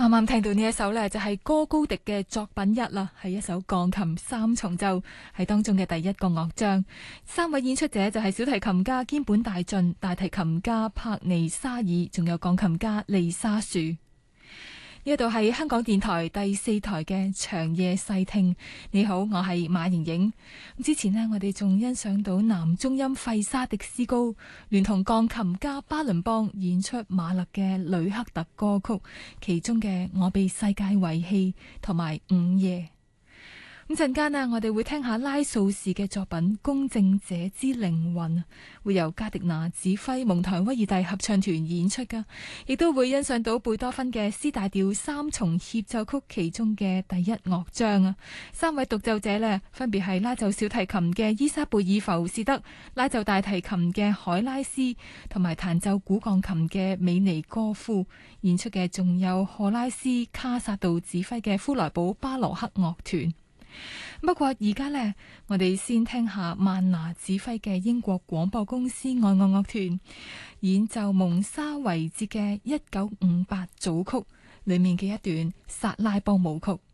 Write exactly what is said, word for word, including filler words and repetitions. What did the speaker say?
啱啱聽到呢一首呢，就係哥高迪嘅作品一啦，係一首鋼琴三重奏，係當中嘅第一個樂章。三位演出者就係小提琴家兼本大進、大提琴家帕尼沙爾，仲有鋼琴家利沙樹。呢度係香港電台第四台嘅長夜細聽。你好，我係馬瑩瑩。之前呢，我哋仲欣賞到男中音費沙迪斯高聯同鋼琴家巴倫邦演出馬勒嘅呂克特歌曲，其中嘅我被世界遺棄同埋午夜。咁陣間呢，我哋會聽下拉素士嘅作品《公正者之靈魂》，會由加迪拿指揮蒙台威爾第合唱團演出噶，亦都會欣賞到貝多芬嘅 C 大調三重協奏曲其中嘅第一樂章啊。三位獨奏者呢，分別係拉奏小提琴嘅伊莎貝爾浮士德、拉奏大提琴嘅海拉斯，同埋彈奏古鋼琴嘅美尼哥夫。演出嘅仲有荷拉斯卡薩道指揮嘅夫萊堡巴洛克樂團。不過而家呢，我哋先聽下曼拿指揮嘅英國廣播公司愛樂樂團演奏蒙沙維節嘅一九五八組曲裏面嘅一段薩拉波舞曲。